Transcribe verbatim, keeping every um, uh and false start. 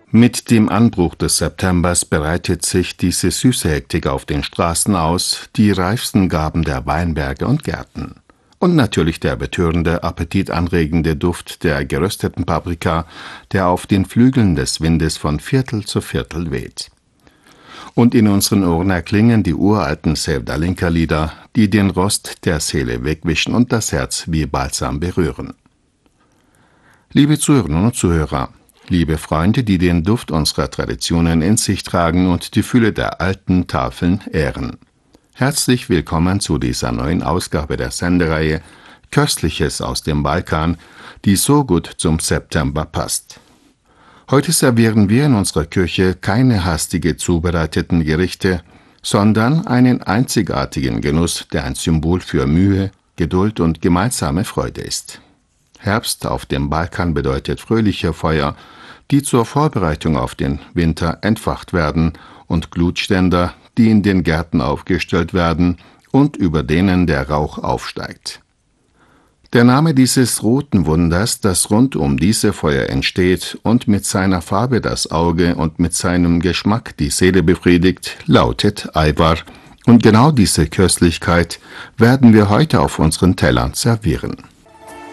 Mit dem Anbruch des Septembers breitet sich diese süße Hektik auf den Straßen aus, die reifsten Gaben der Weinberge und Gärten. Und natürlich der betörende, appetitanregende Duft der gerösteten Paprika, der auf den Flügeln des Windes von Viertel zu Viertel weht. Und in unseren Ohren erklingen die uralten Sevdalinka-Lieder, die den Rost der Seele wegwischen und das Herz wie Balsam berühren. Liebe Zuhörerinnen und Zuhörer, liebe Freunde, die den Duft unserer Traditionen in sich tragen und die Fülle der alten Tafeln ehren. Herzlich willkommen zu dieser neuen Ausgabe der Sendereihe Köstliches aus dem Balkan, die so gut zum September passt. Heute servieren wir in unserer Küche keine hastige zubereiteten Gerichte, sondern einen einzigartigen Genuss, der ein Symbol für Mühe, Geduld und gemeinsame Freude ist. Herbst auf dem Balkan bedeutet fröhliche Feuer, die zur Vorbereitung auf den Winter entfacht werden, und Glutständer, die in den Gärten aufgestellt werden und über denen der Rauch aufsteigt. Der Name dieses roten Wunders, das rund um diese Feuer entsteht und mit seiner Farbe das Auge und mit seinem Geschmack die Seele befriedigt, lautet Ayvar, und genau diese Köstlichkeit werden wir heute auf unseren Tellern servieren.